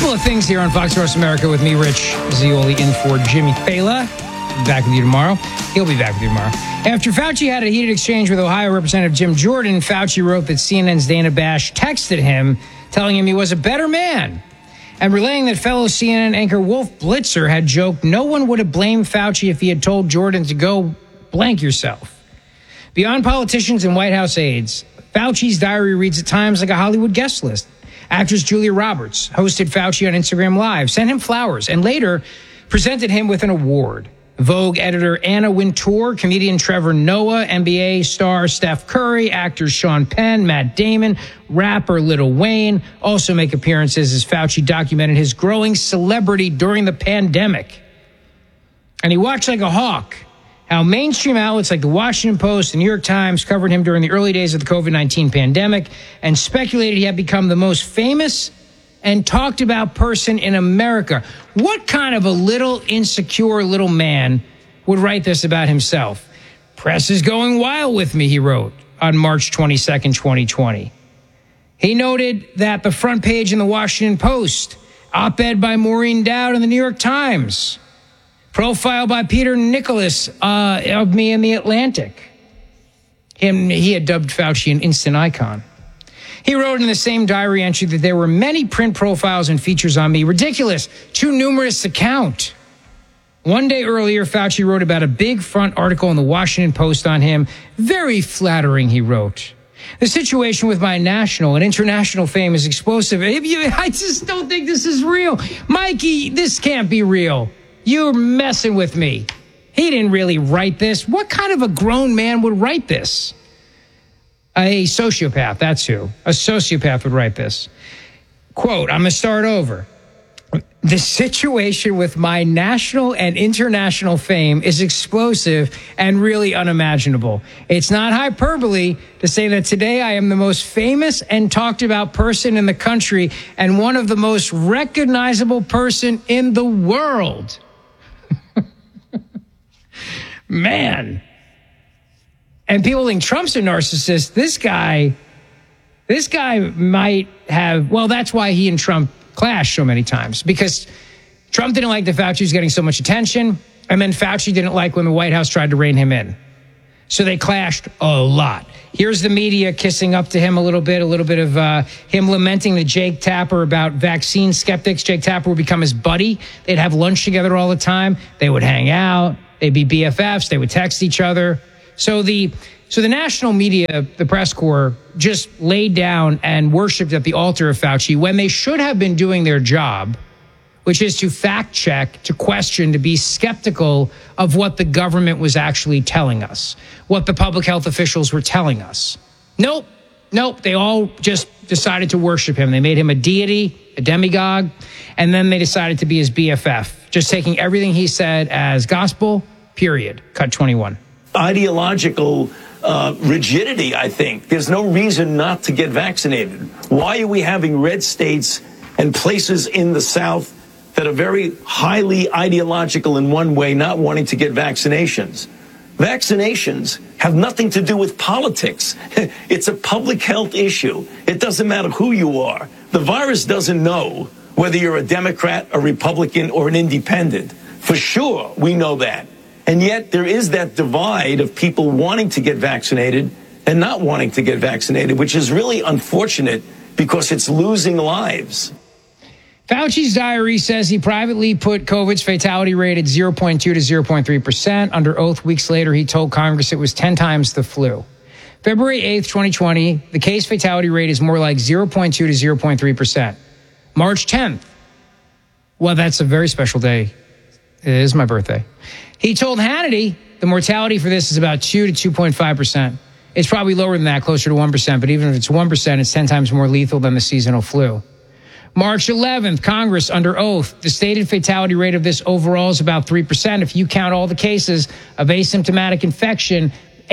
Couple of things here on Fox Sports America with me, Rich Zeoli, in for Jimmy Fela. Back with you tomorrow. He'll be back with you tomorrow. After Fauci had a heated exchange with Ohio Representative Jim Jordan, Fauci wrote that CNN's Dana Bash texted him, telling him he was a better man, and relaying that fellow CNN anchor Wolf Blitzer had joked no one would have blamed Fauci if he had told Jordan to go blank yourself. Beyond politicians and White House aides, Fauci's diary reads at times like a Hollywood guest list. Actress Julia Roberts hosted Fauci on Instagram Live, sent him flowers, and later presented him with an award. Vogue editor Anna Wintour, comedian Trevor Noah, NBA star Steph Curry, actors Sean Penn, Matt Damon, rapper Lil Wayne also make appearances as Fauci documented his growing celebrity during the pandemic. And he watched like a hawk how mainstream outlets like the Washington Post and New York Times covered him during the early days of the COVID-19 pandemic and speculated he had become the most famous and talked about person in America. What kind of a little insecure little man would write this about himself? Press is going wild with me, he wrote on March 22nd, 2020. He noted that the front page in the Washington Post, op-ed by Maureen Dowd in the New York Times, profile by Peter Nicholas of me in the Atlantic. He had dubbed Fauci an instant icon. He wrote in the same diary entry that there were many print profiles and features on me. Ridiculous, too numerous to count. One day earlier, Fauci wrote about a big front article in the Washington Post on him. Very flattering, he wrote. The situation with my national and international fame is explosive. I just don't think this is real. Mikey, this can't be real. You're messing with me. He didn't really write this. What kind of a grown man would write this? A sociopath, that's who. A sociopath would write this. Quote, I'm going to start over. The situation with my national and international fame is explosive and really unimaginable. It's not hyperbole to say that today I am the most famous and talked about person in the country and one of the most recognizable person in the world. Man. And people think Trump's a narcissist. This guy might have, well, that's why he and Trump clashed so many times, because Trump didn't like that Fauci was getting so much attention, and then Fauci didn't like when the White House tried to rein him in. So they clashed a lot. Here's the media kissing up to him a little bit of him lamenting to Jake Tapper about vaccine skeptics. Jake Tapper would become his buddy. They'd have lunch together all the time. They would hang out. They'd be BFFs. They would text each other. So the national media, the press corps, just laid down and worshipped at the altar of Fauci when they should have been doing their job, which is to fact check, to question, to be skeptical of what the government was actually telling us, what the public health officials were telling us. Nope. They all just decided to worship him. They made him a deity, a demigod, and then they decided to be his BFF, just taking everything he said as gospel, period. Cut 21. Ideological rigidity, I think. There's no reason not to get vaccinated. Why are we having red states and places in the South that are very highly ideological in one way, not wanting to get vaccinations? Vaccinations have nothing to do with politics. It's a public health issue. It doesn't matter who you are. The virus doesn't know whether you're a Democrat, a Republican, or an independent. For sure, we know that. And yet there is that divide of people wanting to get vaccinated and not wanting to get vaccinated, which is really unfortunate because it's losing lives. Fauci's diary says he privately put COVID's fatality rate at 0.2 to 0.3%. Under oath, weeks later, he told Congress it was 10 times the flu. February 8th, 2020, the case fatality rate is more like 0.2 to 0.3%. March 10th, well, that's a very special day. It is my birthday. He told Hannity the mortality for this is about 2 to 2.5%. It's probably lower than that, closer to 1%, but even if it's 1%, it's 10 times more lethal than the seasonal flu. March 11th, Congress, under oath, the stated fatality rate of this overall is about 3%. If you count all the cases of asymptomatic infection,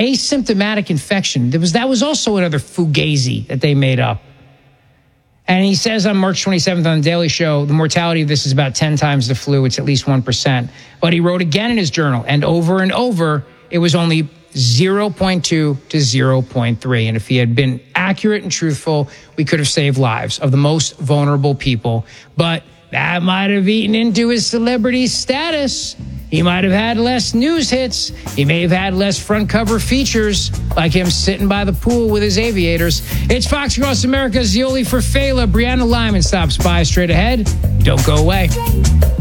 that was also another fugazi that they made up. And he says on March 27th on The Daily Show, the mortality of this is about 10 times the flu. It's at least 1%. But he wrote again in his journal, and over, it was only 0.2 to 0.3. And if he had been accurate and truthful, we could have saved lives of the most vulnerable people. But That might have eaten into his celebrity status. He might have had less news hits. He may have had less front cover features, like him sitting by the pool with his aviators. It's Fox Across America, Zeoli for Fela. Brianna Lyman stops by straight ahead. Don't go away.